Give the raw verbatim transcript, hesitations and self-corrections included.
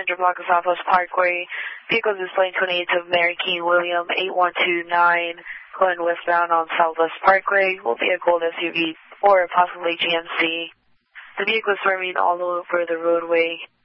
hundred block of Southwest Parkway. Vehicle displaying twenty-eight of Mary King William eight one two nine, going westbound on Southwest Parkway. Will be a gold S U V or possibly G M C. The vehicle is swerving all over the roadway.